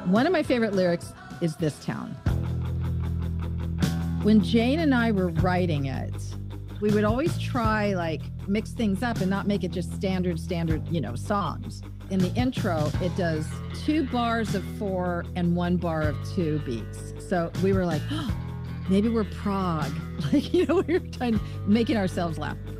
One of my favorite lyrics is This Town. When Jane and I were writing it, we would always try like mix things up and not make it just standard, songs. In the intro, it does 2 bars of 4 and 1 bar of 2 beats. So we were like, oh, maybe we're prog. We were making ourselves laugh.